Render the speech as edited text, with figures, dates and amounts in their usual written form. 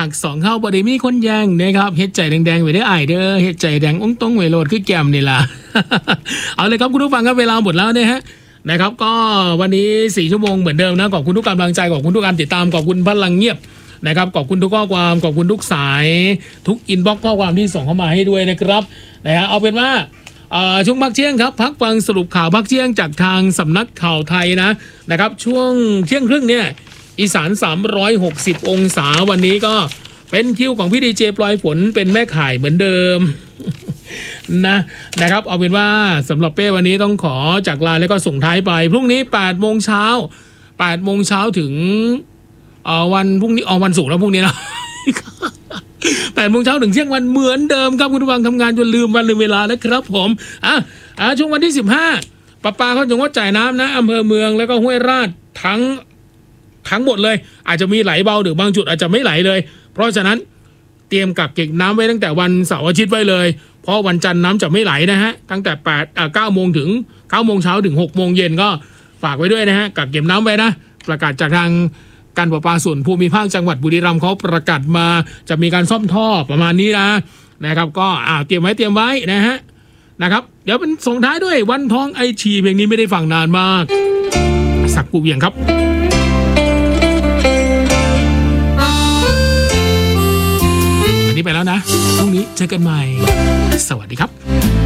อักสองเข้าบริมีคนแย่งนะครับเฮ็ดใจแดงๆไว้ได้อายเด้อเฮ็ดใจแดงองตรงไว้โลดคือแก้มนี่ล่ะ เอาเลยครับคุณผู้ฟังครับเวลาหมดแล้วเนี่ยฮะนะครับก็วันนี้4ชั่วโมงเหมือนเดิมนะขอบคุณทุกกำลังใจขอบคุณทุกการติดตามขอบคุณพลังเงียบนะครับขอบคุณทุกข้อความขอบคุณทุกสายทุกอินบ็อกซ์ข้อความที่ส่งเข้ามาให้ด้วยนะครับนะฮะเอาเป็นว่าช่วงพักเที่ยงครับพักฟังสรุปข่าวพักเที่ยงจากทางสำนักข่าวไทยนะครับช่วงเที่ยงครึ่งเนี่ยอีสาน360องศาวันนี้ก็เป็นคิวของพี่ดีเจปลอยฝนเป็นแม่ข่ายเหมือนเดิม นะครับเอาเป็นว่าสำหรับเป้วันนี้ต้องขอจากลาแล้วก็ส่งท้ายไปพรุ่งนี้8โมงเช้าถึงวันพรุ่งนี้วันศุกร์แล้วพรุ่งนี้นะ8โมงเช้าถึงเที่ยงวันเหมือนเดิมครับคุณผู้ฟังทำงานจนลืมวันลืมเวลาแล้วครับผมช่วงวันที่15ประปาเขาจะงดจ่ายน้ำนะอำเภอเมืองแล้วก็ห้วยราชทั้งหมดเลยอาจจะมีไหลเบาหรือบางจุดอาจจะไม่ไหลเลยเพราะฉะนั้นเตรียมกักเก็บน้ำไว้ตั้งแต่วันเสาร์อาทิตย์ไว้เลยเพราะวันจันทร์น้ำจะไม่ไหลนะฮะตั้งแต่9โมงถึง9โมงเช้าถึง6โมงเย็นก็ฝากไว้ด้วยนะฮะกักเก็บน้ำไว้นะประกาศจากทางการประปาส่วนภูมิภาคจังหวัดบุรีรัมย์เขาประกาศมาจะมีการซ่อมท่อประมาณนี้นะครับก็เตรียมไว้นะฮะนะครับเดี๋ยวเป็นส่งท้ายด้วยวันทองไอชีเพลงนี้ไม่ได้ฟังนานมากสักปูเวียงครับอันนี้ไปแล้วนะพรุ่งนี้เจอกันใหม่สวัสดีครับ